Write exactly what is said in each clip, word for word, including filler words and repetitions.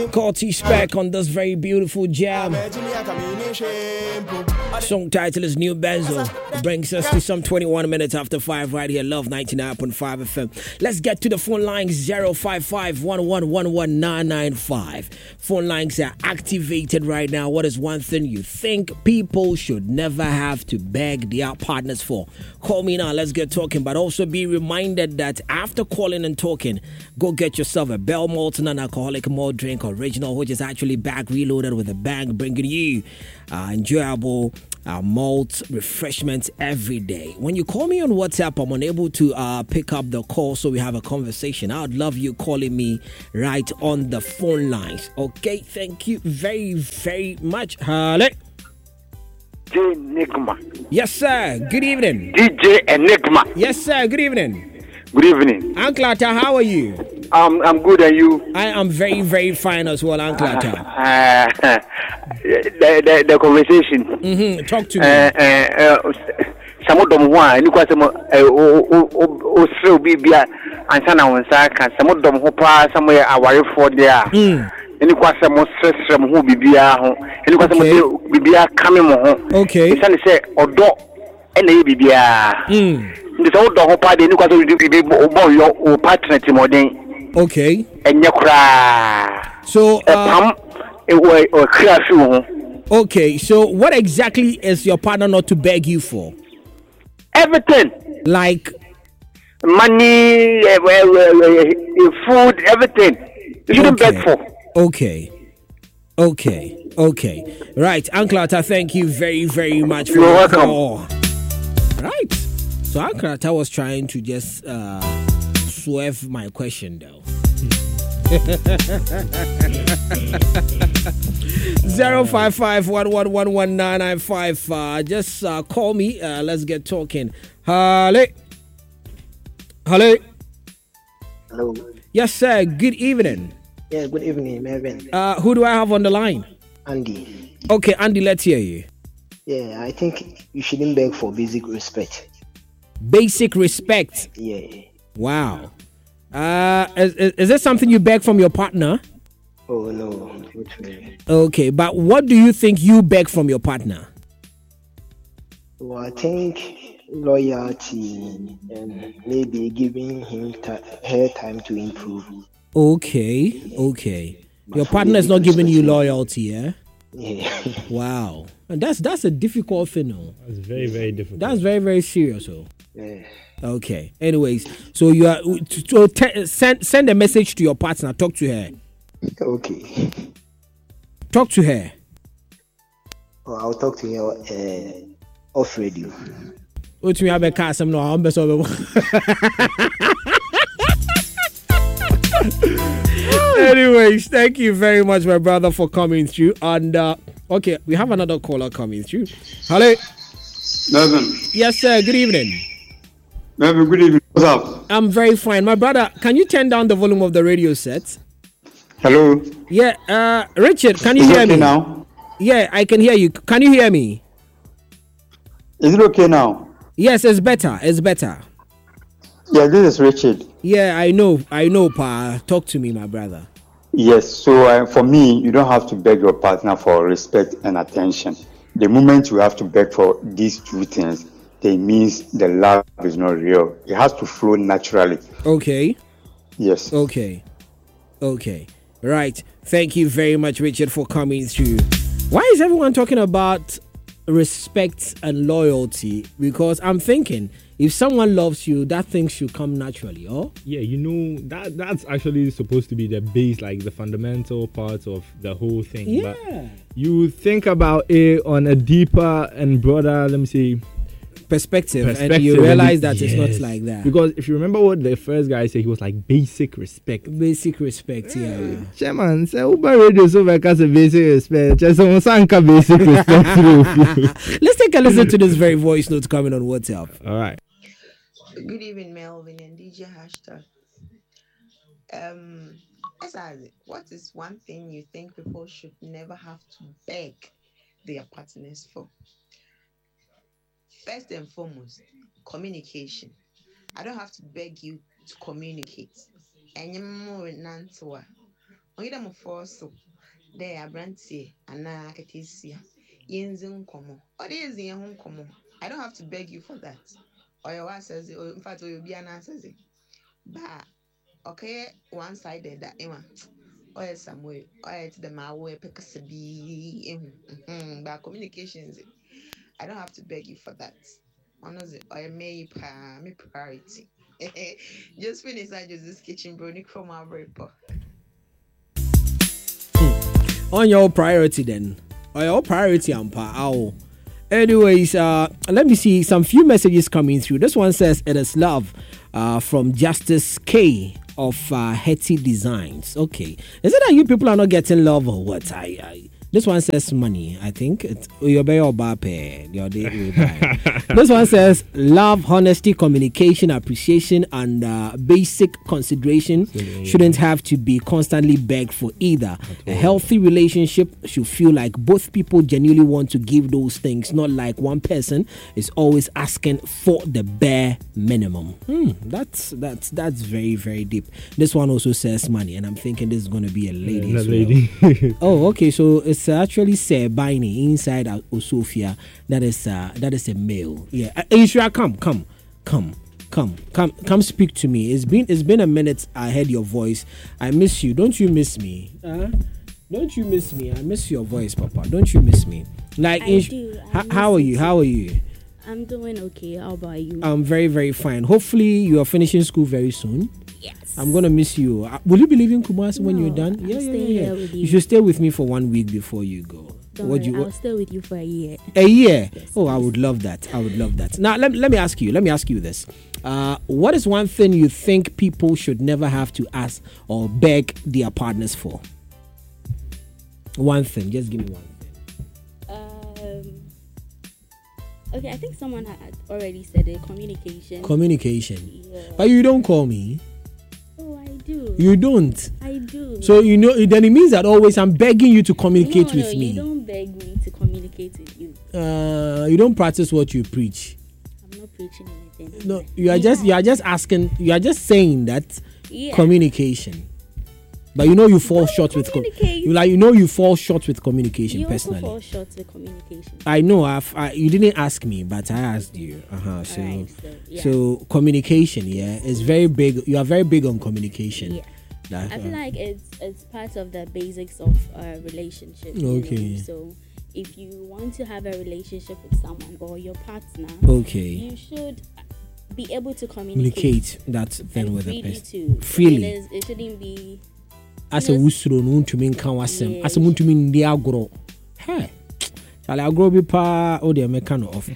Call T-Spec on this very beautiful jam. Song title is New Benzo. It brings us to some twenty-one minutes after five right here, Love ninety-nine point five F M. Let's get to the phone lines, zero five five, one one one one, nine nine five. Phone lines are activated right now. What is one thing you think people should never have to beg their partners for? Call me now, let's get talking. But also be reminded that after calling and talking, go get yourself a Bell Malt non-alcoholic malt drink original, which is actually back reloaded with a bang, bringing you uh, enjoyable uh, malt refreshments every day. When you call me on WhatsApp, I'm unable to uh, pick up the call, so we have a conversation. I would love you calling me right on the phone lines. Okay, thank you very, very much. Hello. D J Enigma. Yes, sir. Good evening. D J Enigma. Yes, sir. Good evening. Good evening. Uncle Atta, how are you? Um, I'm good, and you? I am very, very fine as well, Uncle Atta. Uh, uh, the, the, the conversation. Mm-hmm. Talk to me. Some of them want, you got some, oh, so be beer, and some of them, some of them who pass somewhere, I worry for there. And you got some more stress from who be beer, and you got some beer coming home. Okay. It's only say, or dog, and they be beer. This old dog party, you got to do your partner, Timothy. Okay. And you cry. So, uh, uh, okay. So, what exactly is your partner not to beg you for? Everything. Like money, uh, uh, food, everything. You shouldn't okay. beg for. Okay. Okay. Okay. Right. Uncle Atta, thank you very, very much for You're your welcome. call. Right. So, Uncle Atta was trying to just uh, swerve my question, though. Zero five five one one one one nine nine five. Uh, just uh, call me. Uh, let's get talking. Hello. Hello. Hello. Yes, sir. Good evening. Yeah, good evening, Melvin. Uh, who do I have on the line? Andy. Okay, Andy. Let's hear you. Yeah, I think you shouldn't beg for basic respect. Basic respect. Yeah. Wow. Uh, is, is, is this something you beg from your partner? Oh, no. Not really. Okay, but what do you think you beg from your partner? Well, I think loyalty and maybe giving him t- her time to improve. Okay, okay. Your partner is not giving you loyalty, yeah? Yeah. Wow. And that's that's a difficult thing, no? That's very, very difficult. That's very, very serious, oh. Yeah. Okay. Anyways, so you are so te- send send a message to your partner. Talk to her. Okay. Talk to her. Oh, I'll talk to you uh, off radio. What me have a car some no I'm best of Anyways, thank you very much, my brother, for coming through. And uh, okay, we have another caller coming through. Hello. Melvin. Yes, sir. Good evening. Melvin, good evening. What's up? I'm very fine. My brother, can you turn down the volume of the radio set? Hello. Yeah, uh, Richard, can you Is hear it okay me? now? Yeah, I can hear you. Can you hear me? Is it okay now? Yes, it's better. It's better. Yeah, this is Richard. Yeah, I know. I know, Pa. Talk to me, my brother. Yes, so uh, for me, you don't have to beg your partner for respect and attention. The moment you have to beg for these two things, it means the love is not real. It has to flow naturally. Okay. Yes. Okay. Okay. Right. Thank you very much, Richard, for coming through. Why is everyone talking about respect and loyalty? Because I'm thinking, if someone loves you, that thing should come naturally, oh? Yeah, you know, that that's actually supposed to be the base, like the fundamental part of the whole thing. Yeah. But you think about it on a deeper and broader, let me say, perspective, perspective and you realize that yes. it's not like that. Because if you remember what the first guy said, he was like basic respect. Basic respect, yeah. yeah. Chairman, say Uber Radio so because of basic respect. Just some basic respect. Let's take a listen to this very voice note coming on WhatsApp. All right. Good evening, Melvin and D J Hashtag. Um, Esazi, what is one thing you think people should never have to beg their partners for? First and foremost, communication. I don't have to beg you to communicate. And you're more nantua. Only them for so there abrantie ana ketesia. Yenzin komo. Or is in home komo. I don't have to beg you for that. Or your wife says it, or in fact, or you'll be an answer. But okay, one sided that Emma. Or some way, or it's the my way, because be but communications. I don't have to beg you for that. Honestly, or may pa me priority. Just finish that just this kitchen brownie from our report. On your priority then. Or your priority and pa. Anyways, uh, let me see some few messages coming through. This one says it is love uh, from Justice K of uh, Hetty Designs. Okay, is it that you people are not getting love or what? I, I this one says money. I think it's your This one says love, honesty, communication, appreciation, and uh, basic consideration shouldn't have to be constantly begged for either. A healthy relationship should feel like both people genuinely want to give those things, not like one person is always asking for the bare minimum. Hmm, that's that's that's very very deep. This one also says money, and I'm thinking this is going to be a lady. Yeah, as a well. lady. Oh, okay. So it's actually Sir Bini inside Osofia. That is uh, that is a male. Yeah, uh, Ishra, come, come, come, come, come, come. Speak to me. It's been it's been a minute. I heard your voice. I miss you. Don't you miss me? Uh, don't you miss me? I miss your voice, Papa. Don't you miss me? Like, I Ish- do. I h- how are you? How are you? I'm doing okay. How about you? I'm very very fine. Hopefully you are finishing school very soon. Yes. I'm gonna miss you. Uh, will you be leaving Kumasi when No, you're done? I'm yeah, yeah, staying yeah. yeah. here with You you. should stay with me for one week before you go. Don't What worry, do you? I'll stay with you for a year. A year? Yes, Oh, I would love that. I would love that. Now, let, let me ask you. Let me ask you this. Uh, what is one thing you think people should never have to ask or beg their partners for? One thing. Just give me one thing. Um. Okay, I think someone had already said it. Communication. Communication. Yeah. But you don't call me. Oh, I do. You don't. I do. So you know. Then it means that always I'm begging you to communicate no, with no, me. You don't beg me to communicate with you. Uh, you don't practice what you preach. I'm not preaching anything. No, you are just you are just asking. You are just saying that Yeah. communication. But you know you fall short with com- communicate. you like you know you fall short with communication You also personally. fall short with communication. I know I've, I you didn't ask me, but I asked you. Uh-huh. So Alright, so, yeah. so communication, yeah, is very big. You are very big on communication. Yeah. That, I feel uh, like it's it's part of the basics of a relationship. you Okay. know. So if you want to have a relationship with someone or your partner, okay. you should be able to communicate, Communicate that thing and with a freely person. too. Freely. It, is, it shouldn't be. As a Yes. wusro no ntumi nka wasem. Yeah. As a muntumi ndi agro. Hey. Charlie agro bi pa o de meka no off.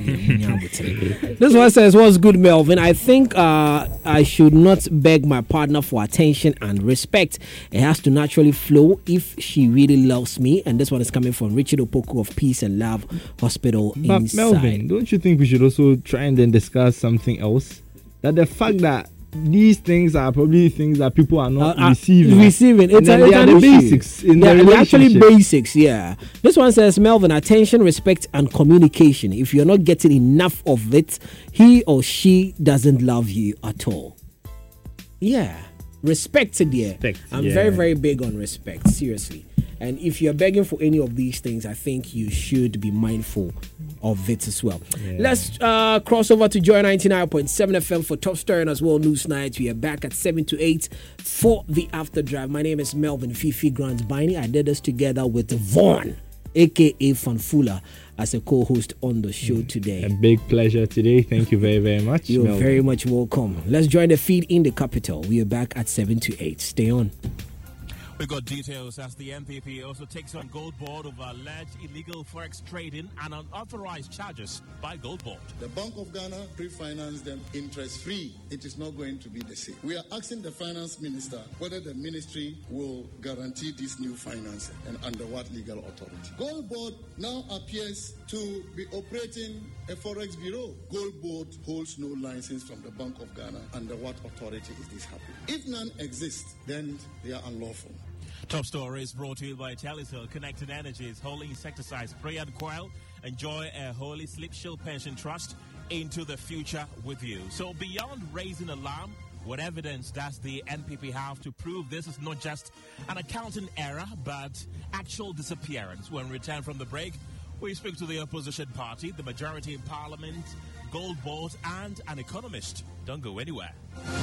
This one says, "What's good, Melvin? I think uh, I should not beg my partner for attention and respect. It has to naturally flow if she really loves me." And this one is coming from Richard Opoku of Peace and Love Hospital But inside. Melvin, don't you think we should also try and then discuss something else? That the fact that these things are probably things that people are not Uh, uh, receiving. Receiving. It's, And then a, it's they are an the issue. basics in They're, the they're actually relationship. basics, yeah. This one says, Melvin, attention, respect, and communication. If you're not getting enough of it, he or she doesn't love you at all. Yeah. Respect, dear. Respect, I'm yeah. very, very big on respect, seriously. And if you're begging for any of these things, I think you should be mindful of it as well. Yeah. Let's uh, cross over to Joy ninety-nine point seven F M for Top Story and as well News Night. We are back at seven to eight for the After Drive. My name is Melvin Fifi Grant Biney. I did this together with Vaughn, aka Fanfula, as a co-host on the show today. A big pleasure today. Thank you very, very much. You're Melvin. very much welcome. Let's join the feed in the capital. We are back at seven to eight. Stay on. We got details as the M P P also takes on Gold Board over alleged illegal forex trading and unauthorized charges by Gold Board. The Bank of Ghana pre-financed them interest-free. It is not going to be the same. We are asking the finance minister whether the ministry will guarantee this new financing and under what legal authority. Gold Board now appears to be operating a forex bureau. Gold Board holds no license from the Bank of Ghana. Under what authority is this happening? If none exists, then they are unlawful. Top Story is brought to you by Telecel Connected Energies, Holy Insecticide Spray and Coil. Enjoy a Holy Sleep Shield Pension Trust into the future with you. So beyond raising alarm, What evidence does the N P P have to prove this is not just an accounting error, but actual disappearance? When we return from the break, we speak to the opposition party, the majority in parliament, Gold Board, and an economist. Don't go anywhere.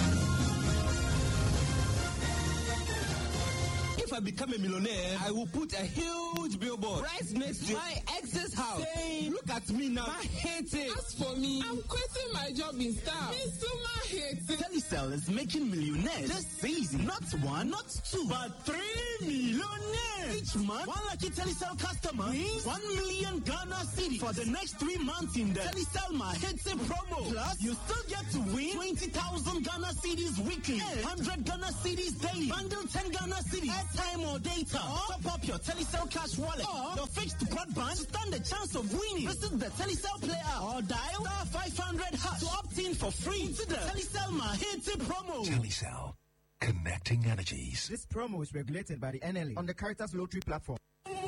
If I become a millionaire, I will put a huge billboard right next to my ex's house. Saying, look at me now. I hate it. As for me, I'm quitting my job in Star. Me too, I hate it. Telecel is making millionaires this season. Not one, not two, but three millionaires. Each month, one lucky Telecel customer wins one million Ghana cedis for the next three months in the Telecel Mahetse promo. Plus, you still get to win twenty thousand Ghana cedis weekly, and one hundred Ghana cedis daily. Bundle ten Ghana cedis. Time or data, or top up your Telecel cash wallet, or your fixed broadband to stand the chance of winning. Visit the Telecel Play app or dial star five hundred hash to opt in for free to the Telecel Mahetse promo. Telecel, connecting energies. This promo is regulated by the N L A on the Caritas Lottery platform.